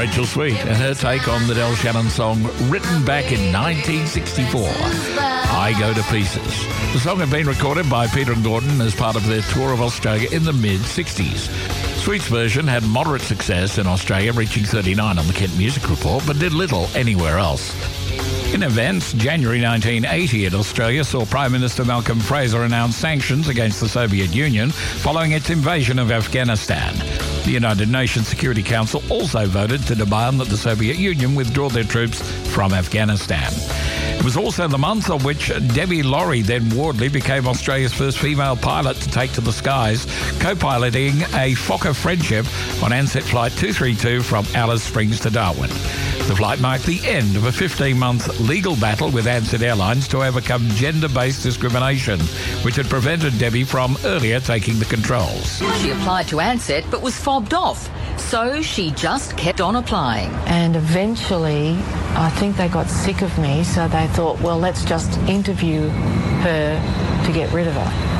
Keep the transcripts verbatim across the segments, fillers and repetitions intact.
Rachel Sweet and her take on the Del Shannon song written back in nineteen sixty-four, I Go to Pieces. The song had been recorded by Peter and Gordon as part of their tour of Australia in the mid-sixties. Sweet's version had moderate success in Australia, reaching thirty-nine on the Kent Music Report, but did little anywhere else. In events, January nineteen eighty in Australia saw Prime Minister Malcolm Fraser announce sanctions against the Soviet Union following its invasion of Afghanistan. The United Nations Security Council also voted to demand that the Soviet Union withdraw their troops from Afghanistan. It was also the month on which Debbie Laurie, then Wardley, became Australia's first female pilot to take to the skies, co-piloting a Fokker Friendship on Ansett Flight two thirty-two from Alice Springs to Darwin. The flight marked the end of a fifteen-month legal battle with Ansett Airlines to overcome gender-based discrimination, which had prevented Debbie from earlier taking the controls. She applied to Ansett but was fobbed off, so she just kept on applying. And eventually, I think they got sick of me, so they thought, well, let's just interview her to get rid of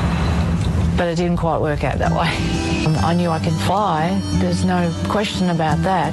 her. But it didn't quite work out that way. I knew I could fly, there's no question about that.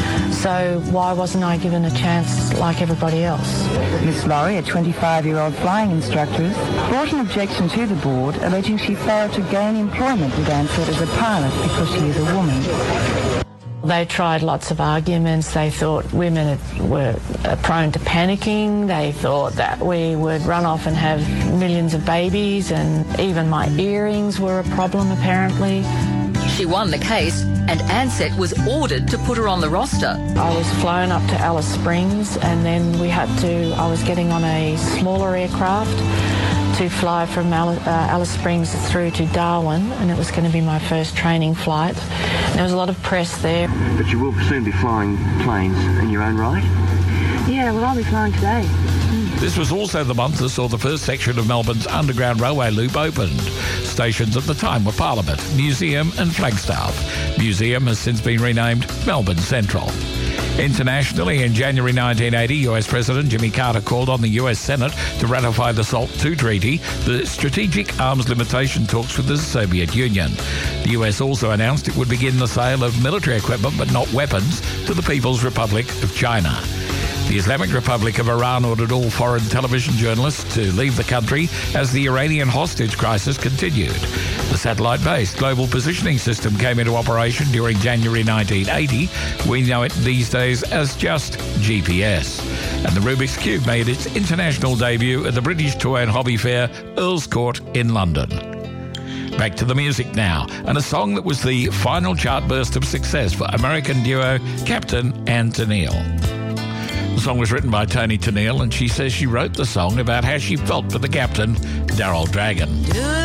So why wasn't I given a chance like everybody else? Miss Laurie, a twenty-five-year-old flying instructor, brought an objection to the board alleging she failed to gain employment with Ansett as a pilot because she is a woman. They tried lots of arguments. They thought women were prone to panicking. They thought that we would run off and have millions of babies, and even my earrings were a problem, apparently. She won the case, and Ansett was ordered to put her on the roster. I was flown up to Alice Springs, and then we had to, I was getting on a smaller aircraft to fly from Alice, uh, Alice Springs through to Darwin, and it was going to be my first training flight. And there was a lot of press there. But you will soon be flying planes in your own right? Yeah, well, I'll be flying today. This was also the month that saw the first section of Melbourne's Underground Railway Loop opened. Stations at the time were Parliament, Museum and Flagstaff. Museum has since been renamed Melbourne Central. Internationally, in January nineteen eighty, U S President Jimmy Carter called on the U S Senate to ratify the SALT two Treaty, the strategic arms limitation talks with the Soviet Union. The U S also announced it would begin the sale of military equipment, but not weapons, to the People's Republic of China. The Islamic Republic of Iran ordered all foreign television journalists to leave the country as the Iranian hostage crisis continued. The satellite-based Global Positioning System came into operation during January nineteen eighty. We know it these days as just G P S. And the Rubik's Cube made its international debut at the British Toy and Hobby Fair, Earls Court in London. Back to the music now, and a song that was the final chart burst of success for American duo Captain and Tennille. The song was written by Toni Tennille, and she says she wrote the song about how she felt for the captain, Daryl Dragon.